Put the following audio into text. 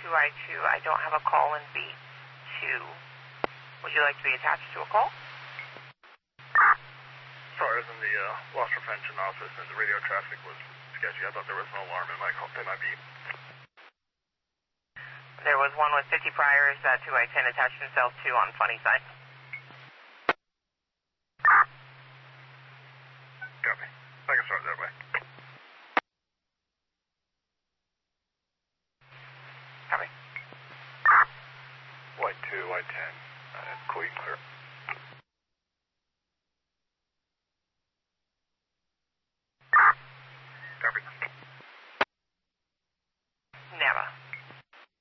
2I2. I don't have a call in B2. Would you like to be attached to a call? Sorry, I was in the loss prevention office and the radio traffic was sketchy. I thought there was an alarm in my beep. There was one with 50 priors that 2I10 attached himself to on Funny Side. Copy. I can start that way. Copy. White 2, White 10. Clean, clear.